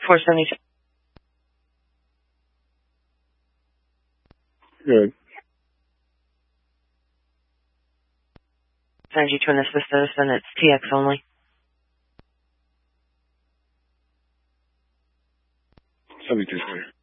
472. Good. Send you to an assist and it's TX only. 72 clear.